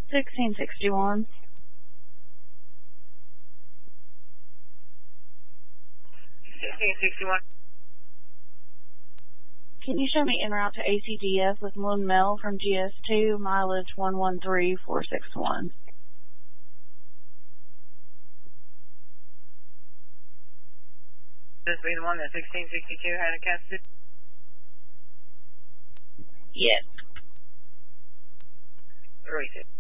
1661. 1661. Can you show me en route to ACDF with Lone Mel from GS2, mileage 113461? This be the one that 1662 had a cast? Yes. 36.